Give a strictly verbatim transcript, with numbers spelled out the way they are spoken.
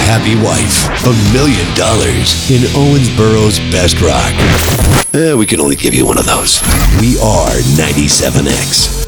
happy wife, a million dollars in Owensboro's best rock. Eh, we can only give you one of those. We are ninety-seven X.